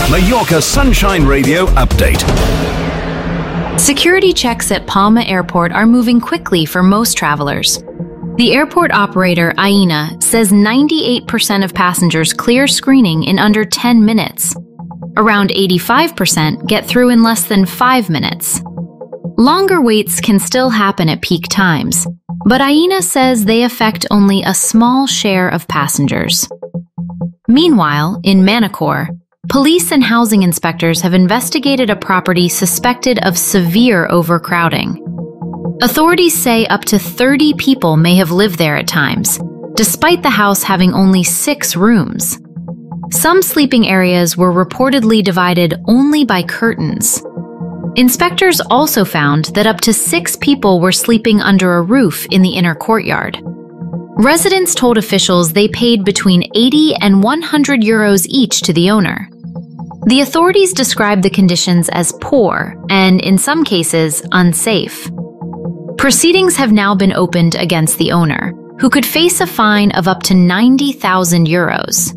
Mallorca Sunshine Radio update. Security checks at Palma Airport are moving quickly for most travelers. The airport operator, Aena, says 98% of passengers clear screening in under 10 minutes. Around 85% get through in less than 5 minutes. Longer waits can still happen at peak times, but Aena says they affect only a small share of passengers. Meanwhile, in Manacor, police and housing inspectors have investigated a property suspected of severe overcrowding. Authorities say up to 30 people may have lived there at times, despite the house having only 6 rooms. Some sleeping areas were reportedly divided only by curtains. Inspectors also found that up to 6 people were sleeping under a roof in the inner courtyard. Residents told officials they paid between 80 and 100 euros each to the owner. The authorities described the conditions as poor and, in some cases, unsafe. Proceedings have now been opened against the owner, who could face a fine of up to 90,000 euros.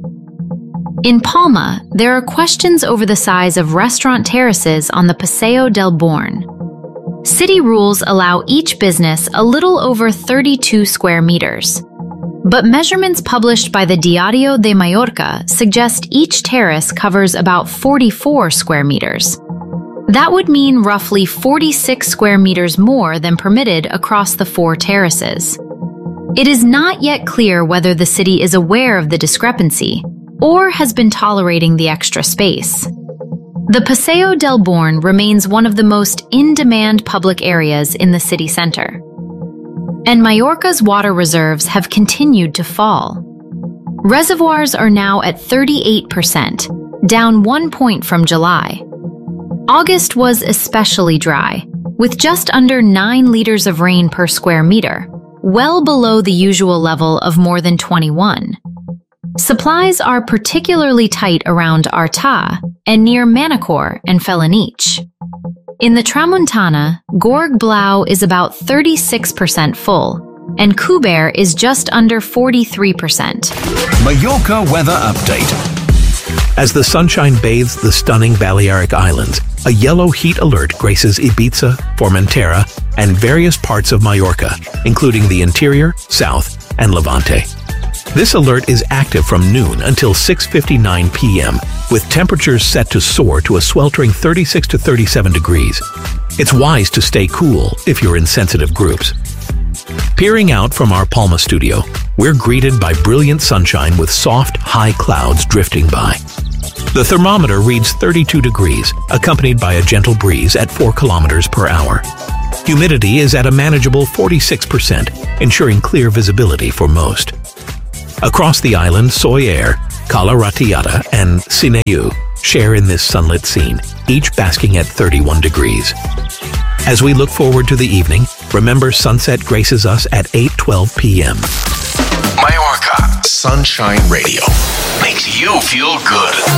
In Palma, there are questions over the size of restaurant terraces on the Paseo del Born. City rules allow each business a little over 32 square meters. But measurements published by the Diario de Mallorca suggest each terrace covers about 44 square meters. That would mean roughly 46 square meters more than permitted across the 4 terraces. It is not yet clear whether the city is aware of the discrepancy or has been tolerating the extra space. The Paseo del Born remains one of the most in-demand public areas in the city center. And Mallorca's water reserves have continued to fall. Reservoirs are now at 38%, down 1 point from July. August was especially dry, with just under 9 liters of rain per square meter, well below the usual level of more than 21. Supplies are particularly tight around Arta and near Manacor and Felanich. In the Tramuntana, Gorg Blau is about 36% full, and Cuber is just under 43%. Mallorca weather update. As the sunshine bathes the stunning Balearic Islands, a yellow heat alert graces Ibiza, Formentera, and various parts of Mallorca, including the interior, south, and Levante. This alert is active from noon until 6:59 p.m., with temperatures set to soar to a sweltering 36 to 37 degrees. It's wise to stay cool if you're in sensitive groups. Peering out from our Palma studio, we're greeted by brilliant sunshine with soft, high clouds drifting by. The thermometer reads 32 degrees, accompanied by a gentle breeze at 4 kilometers per hour. Humidity is at a manageable 46%, ensuring clear visibility for most. Across the island, Soyer, Cala Ratiata, and Sineu share in this sunlit scene, each basking at 31 degrees. As we look forward to the evening, remember sunset graces us at 8:12 p.m. Mallorca Sunshine Radio makes you feel good.